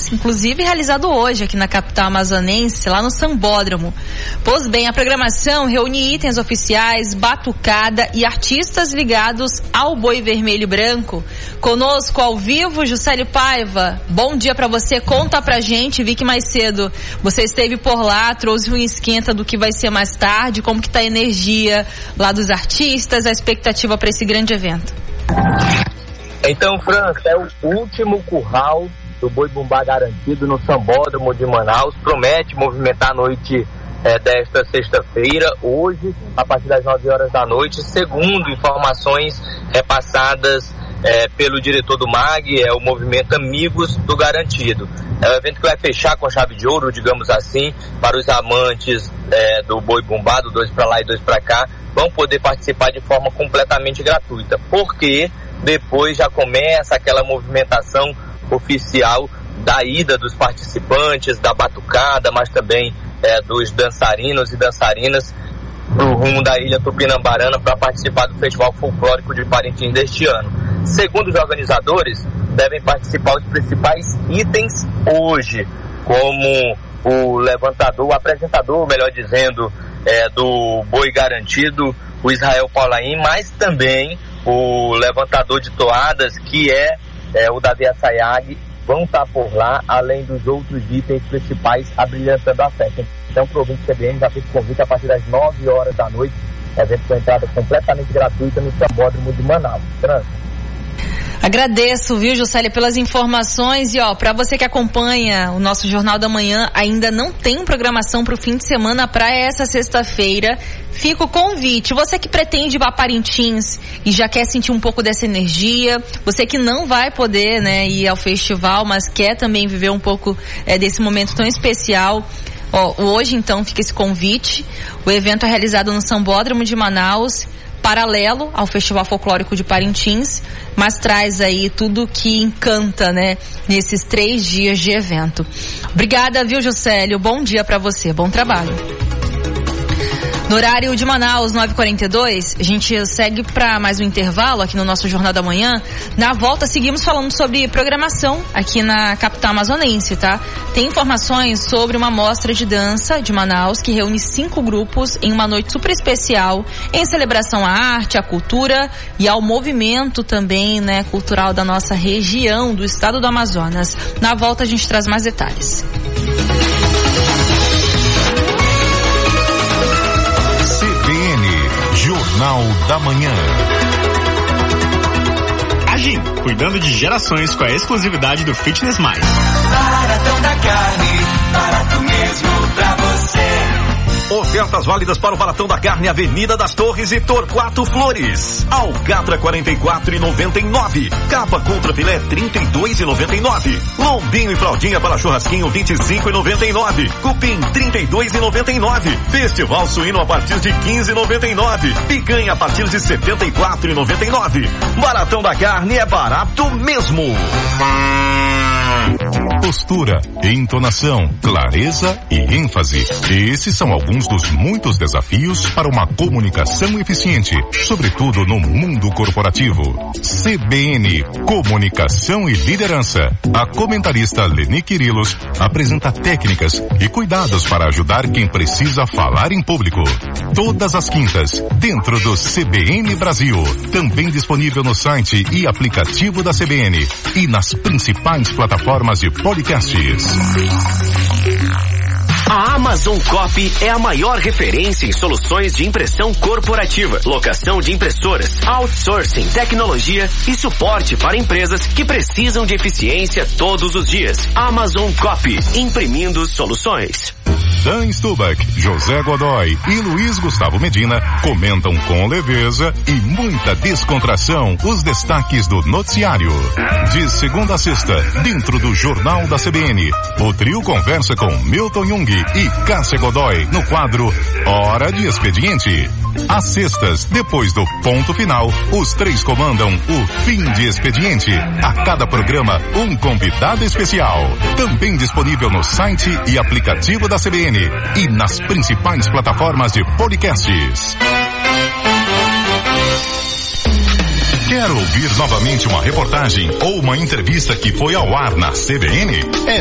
Manaus, inclusive realizado hoje aqui na capital amazonense, lá no Sambódromo. Pois bem, a programação reúne itens oficiais, batucada e artistas ligados ao Boi Vermelho e Branco. Conosco ao vivo, Juscelio Paiva. Bom dia pra você, conta pra gente, vi que mais cedo você esteve por lá, trouxe um esquenta do que vai ser mais tarde, como que tá a energia lá dos artistas, a expectativa para esse grande evento. Então, França, é o último curral do Boi Bumbá garantido no Sambódromo de Manaus. Promete movimentar a noite desta sexta-feira, hoje, a partir das 9 horas da noite, segundo informações repassadas pelo diretor do MAG, o movimento Amigos do Garantido. É um evento que vai fechar com chave de ouro, digamos assim, para os amantes do Boi Bumbá, do 2 para lá e 2 para cá, vão poder participar de forma completamente gratuita, porque depois já começa aquela movimentação oficial da ida dos participantes, da batucada, mas também dos dançarinos e dançarinas no rumo da Ilha Tupinambarana para participar do Festival Folclórico de Parintins deste ano. Segundo os organizadores, devem participar os principais itens hoje, como o levantador, o apresentador, melhor dizendo, do Boi Garantido, o Israel Paulaim, mas também o levantador de toadas, que é o Davi Assayag, vão estar por lá, além dos outros itens principais abrilhantando a festa. Então, para o ouvinte CBN, já fiz convite a partir das 9 horas da noite, evento com entrada completamente gratuita no Sambódromo de Manaus. Agradeço, viu, Juscelio, pelas informações. E para você que acompanha o nosso Jornal da Manhã, ainda não tem programação para o fim de semana para essa sexta-feira, fica o convite. Você que pretende ir para Parintins e já quer sentir um pouco dessa energia, você que não vai poder, ir ao festival, mas quer também viver um pouco desse momento tão especial, hoje então fica esse convite. O evento é realizado no Sambódromo de Manaus, paralelo ao Festival Folclórico de Parintins, mas traz aí tudo que encanta, nesses 3 dias de evento. Obrigada, viu, Juscelio? Bom dia pra você, bom trabalho. No horário de Manaus, 9h42, a gente segue para mais um intervalo aqui no nosso Jornal da Manhã. Na volta, seguimos falando sobre programação aqui na capital amazonense, tá? Tem informações sobre uma mostra de dança de Manaus que reúne 5 grupos em uma noite super especial em celebração à arte, à cultura e ao movimento também, cultural da nossa região, do estado do Amazonas. Na volta, a gente traz mais detalhes. Jornal da Manhã. Agim, cuidando de gerações com a exclusividade do Fitness Mais. Baratão da Carne, barato mesmo pra você. Ofertas válidas para o Baratão da Carne, Avenida das Torres e Torquato Flores. Alcatra 44,99. Capa contra filé 32,99. Lombinho e fraldinha para churrasquinho 25,99. Cupim 32,99. Festival suíno a partir de 15,99. Picanha a partir de 74,99. Baratão da Carne é barato mesmo. Postura, entonação, clareza e ênfase. Esses são alguns dos muitos desafios para uma comunicação eficiente, sobretudo no mundo corporativo. CBN, Comunicação e Liderança. A comentarista Leni Quirilos apresenta técnicas e cuidados para ajudar quem precisa falar em público. Todas as quintas, dentro do CBN Brasil. Também disponível no site e aplicativo da CBN e nas principais plataformas de podcasts. A Amazon Copy é a maior referência em soluções de impressão corporativa, locação de impressoras, outsourcing, tecnologia e suporte para empresas que precisam de eficiência todos os dias. Amazon Copy, imprimindo soluções. Dan Stubach, José Godoy e Luiz Gustavo Medina comentam com leveza e muita descontração os destaques do noticiário. De segunda a sexta, dentro do Jornal da CBN, o trio conversa com Milton Jung e Cássia Godoy no quadro Hora de Expediente. Às sextas, depois do ponto final, os três comandam o Fim de Expediente. A cada programa, um convidado especial. Também disponível no site e aplicativo da CBN e nas principais plataformas de podcasts. Quer ouvir novamente uma reportagem ou uma entrevista que foi ao ar na CBN?